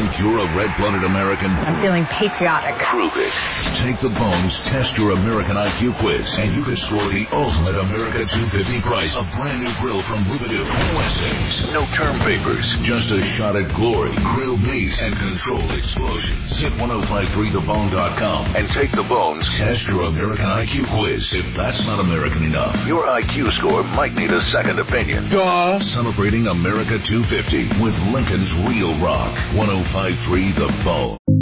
think you're a red-blooded American? I'm feeling patriotic. Prove it. Take the Bones Test Your American IQ quiz, and you can score the ultimate America 250 prize. A brand new grill from Rubidoo. No essays, no term papers, just a shot at glory, grilled meat, and controlled explosions. Hit 1053thebone.com and take the Bones Test Your American IQ quiz. If that's not American enough, your IQ score might need a second opinion. Duh. Celebrating America 250 with Lincoln's Real Rock. 1053 The Bone.